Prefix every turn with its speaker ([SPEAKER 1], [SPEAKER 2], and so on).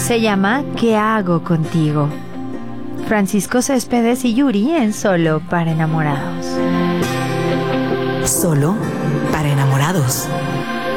[SPEAKER 1] Se llama ¿Qué hago contigo? Francisco Céspedes y Yuri en Solo para Enamorados.
[SPEAKER 2] Solo para Enamorados.